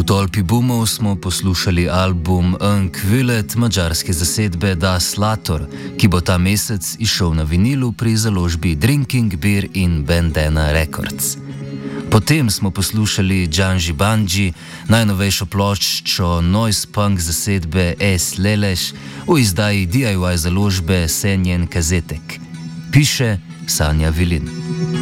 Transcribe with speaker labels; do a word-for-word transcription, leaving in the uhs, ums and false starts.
Speaker 1: V Tolpi Bumov smo poslušali album Unkvillet madžarske zasedbe Das Lator, ki bo ta mesec izšel na vinilu pri založbi Drinking Beer in Bandana Records. Potem smo poslušali Džanži Bandži, najnovejšo ploščo noise punk zasedbe Es Leleš v izdaji D I Y založbe Senjen Kazetek. Piše Sanja Vilin.